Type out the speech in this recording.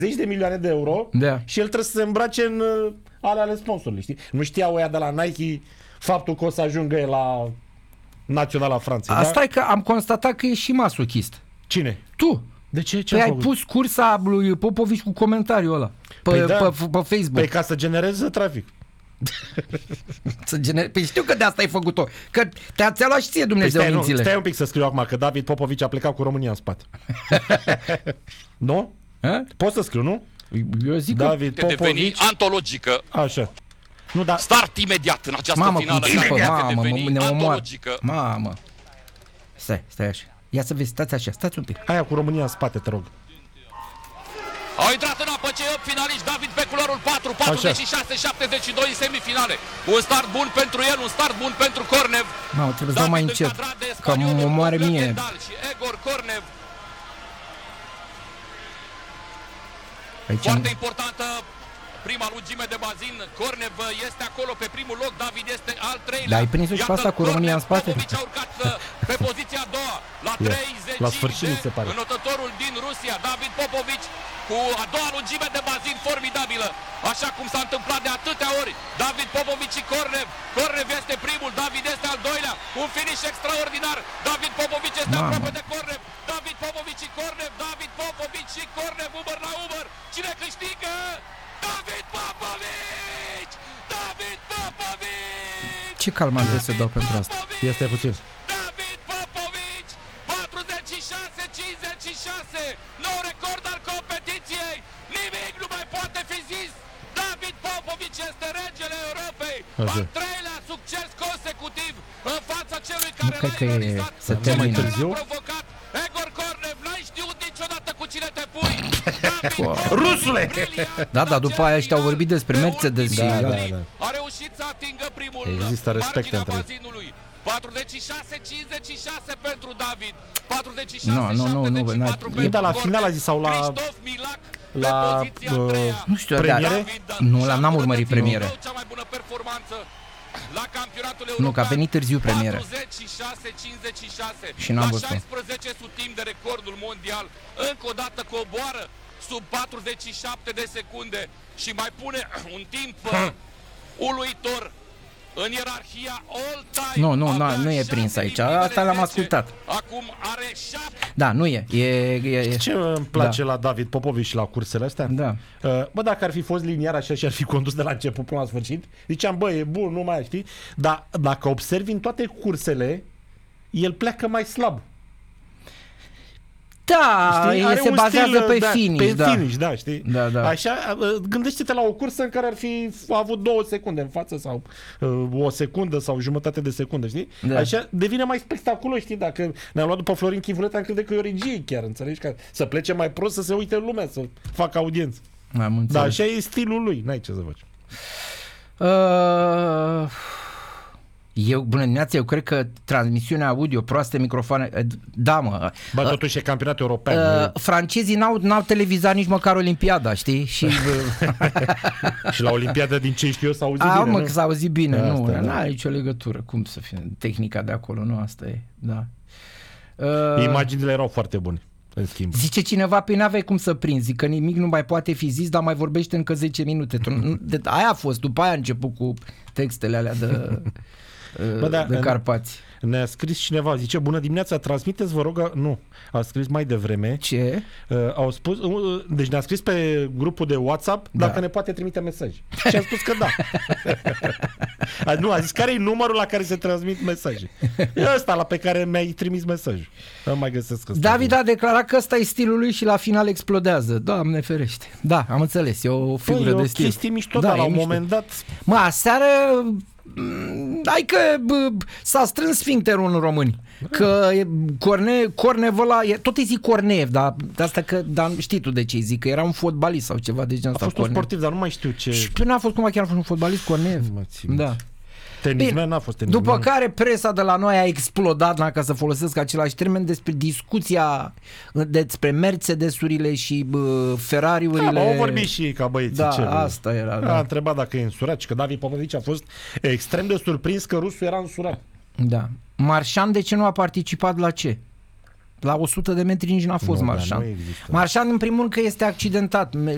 10 de milioane de euro și el trebuie să se îmbrace în ale sponsorului, știi? Nu știau ăia de la Nike faptul că o să ajungă el la Naționala Franței. Asta e că am constatat că e și masochist. Cine? Tu. De ce? Păi ai pus cursa lui Popovici cu comentariul ăla pe Facebook. Păi ca să genereze trafic. Păi știu că de asta ai făcut-o. Că ți-a luat și ție Dumnezeu mințile. Stai un pic să scriu acum că David Popovici a plecat cu România în spate. Nu? Poți să scriu, nu? Eu zic David că deveni antologică. Așa. Nu, da. Start imediat în această finală. Mamă. Stai așa. Ia să vezi, stați așa, stați un pic. Aia cu România în spate, te rog. Au intrat în apă cei 8 finaliști, David pe culoarul 4, 46-72 în semifinale. Un start bun pentru el, un start bun pentru Cornev. Mamă, trebuie să dau mai încet, că mă moare mie. Și Egor Cornev. Aici foarte importantă prima lungime de bazin. Cornev este acolo pe primul loc, David este al treilea. Dar ai prins-o și pe asta cu România în spate? Popovici a urcat pe poziția a doua, la 30 la sfârșit, se pare. înotătorul din Rusia, David Popovici, cu a doua lungime de bazin formidabilă, așa cum s-a întâmplat de atâtea ori. David Popovici și Cornev. Cornev este primul, David este al doilea. Un finish extraordinar. David Popovici este aproape de Cornev. David Popovici și Cornev. David Popovici și Cornev, umăr la umăr. Cine câștigă? David Popovici! David Popovici! Ce calmant trebuie să dau pentru asta? Este puțin. David Popovici! 46-56! Nou record al competiției! Nimic nu mai poate fi zis! David Popovici este regele Europei! Al treilea succes consecutiv în fața celui care l-a ironizat, celui care l-a provocat. Egor Cornev, n-ai știut niciodată cu cine te pui! Rusule! Da, după aia ăștia au vorbit despre Mercedes și... A reușit să atingă primul marginea bazinului. 46-56 pentru David. 46-74 pentru la final a zis sau la nu știu, premiere? Nu, n-am urmărit premiere. Cea mai bună performanță la campionatul european. Nu, că a venit târziu premiere. 46-56 și n-am văzut. La 16 sub timp de recordul mondial. Încă o dată coboară sub 47 de secunde și mai pune un timp uluitor în ierarhia all-time. Nu e prins aici. Asta l-am ascultat. Acum are 7. Da, nu e. Ce îmi place la David Popovici și la cursele astea? Da. Bă, dacă ar fi fost liniar așa și ar fi condus de la început până la sfârșit, ziceam, bă, e bun, nu mai știi? Dar dacă observi în toate cursele, el pleacă mai slab. Da, se bazează pe finish. Pe finish, da, știi? Da. Așa, gândește-te la o cursă în care ar fi avut 2 secunde în față sau o secundă sau jumătate de secundă, știi? Da. Așa devine mai spectaculos, știi? Dacă ne-am luat după Florin Chivuleta, am crede că e o regie chiar, înțelegi? Ca să plece mai prost, să se uite lumea, să facă audiență. Da, așa e stilul lui, n-ai ce să faci. Bună dimineața, eu cred că transmisiunea audio, proaste microfoane, da, mă. Bă, totuși e campionat european. Francezii n-au televizat nici măcar Olimpiada, știi? Și și la Olimpiada, din ce știu eu, s-a auzit bine, mă, nu? că s-a auzit bine, n-are nicio legătură. Cum să fie? Tehnica de acolo, nu asta e, da. Imaginile erau foarte bune, în schimb. Zice cineva, pe n-aveai cum să prinzi, zic că nimic nu mai poate fi zis, dar mai vorbește încă 10 minute. Aia a fost, după aia a început cu textele alea de Carpați. Ne-a scris cineva, zice, bună dimineața, transmiteți, vă rog, nu, a scris mai devreme. Ce? Au spus, deci ne-a scris pe grupul de WhatsApp dacă ne poate trimite mesaj. Și am spus că da. Nu, a zis, care e numărul la care se transmit mesaje? E ăsta la pe care mi-ai trimis mesajul. Nu mai găsesc ăsta. David a declarat că ăsta e stilul lui și la final explodează. Doamne ferește. Da, am înțeles, e o figură de stil. E o chestie mișto, dar la un moment dat... Mă, aseară... Hai că s-a strâns sfincterul în români. Că Cornev ăla, tot îi zic Cornev, dar asta că știi tu de ce îi zic, că era un fotbalist sau ceva de genul ăsta. A fost un sportiv, dar nu mai știu ce. Și n-a fost cumva chiar un fotbalist Cornev. Da. Tenismen n-a fost tenismen. După care presa de la noi a explodat, ca să folosesc același termen, despre discuția despre Mercedesurile și Ferrari-urile. Au vorbit și ei ca băieții. Da, asta era. Da. A întrebat dacă e însurat și că David Popovici a fost extrem de surprins că rusul era însurat. Da. Marșan de ce nu a participat la ce? La 100 de metri nici n-a fost Marșan. Marșan, în primul rând, că este accidentat.